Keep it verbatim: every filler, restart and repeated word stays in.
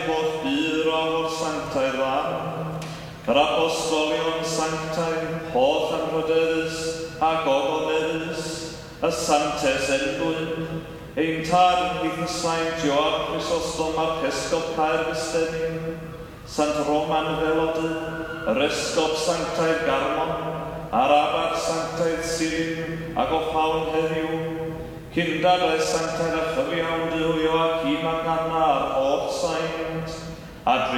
holl byr o'r sanctaidd dda, yr apostolion sanctaidd, holl anrhydeddus a gogoneddus, y Santes Englyn, ein tad yn gwyth y Saint Joab Chrysostom a'r Esgob Caerfyrstyn, Sant Roman Felody, yr Esgob Sanctaidd Garmon, a'r Abar Sanctaidd Sirin ac o Ffawn heddiw, Cyndad a'i Sanctaidd a chyfiawn dywio ac i Magana a'r holl Saint, a